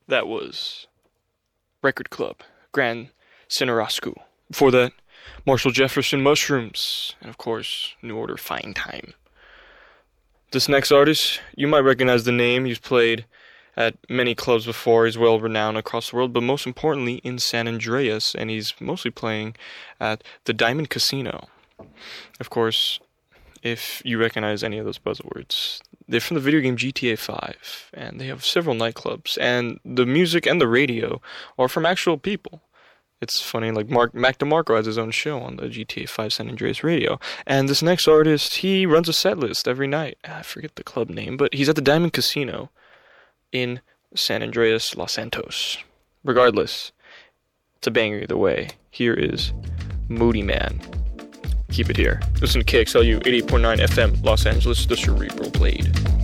That was Record Club, Grand Cineroscu. Before that, Marshall Jefferson Mushrooms, and of course, New Order Fine Time. This next artist, you might recognize the name. He's played at many clubs before. He's well renowned across the world, but most importantly in San Andreas, and he's mostly playing at the Diamond Casino. Of course, if you recognize any of those buzzwords, they're from the video game GTA 5, and they have several nightclubs, and the music and the radio are from actual people. It's funny, like Mac DeMarco has his own show on the GTA 5 San Andreas radio. And this next artist, he runs a set list every night. I forget the club name, but he's at the Diamond Casino in San Andreas, Los Santos. Regardless, it's a banger either way. Here is Moodymann. Keep it here. Listen to KXLU 88.9 FM, Los Angeles, the Cerebral Blade.